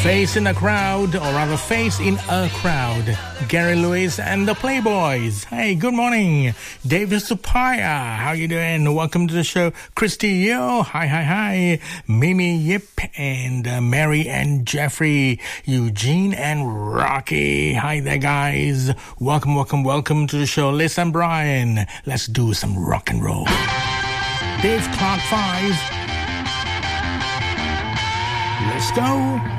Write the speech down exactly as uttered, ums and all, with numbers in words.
Face in a crowd, or rather face in a crowd. Gary Lewis and the Playboys. Hey, good morning. David Supaya, how you doing? Welcome to the show. Christy Yo, hi, hi, hi. Mimi Yip and uh, Mary and Jeffrey. Eugene and Rocky. Hi there, guys. Welcome, welcome, welcome to the show. Liz and Brian, let's do some rock and roll. Dave Clark five. Let's go.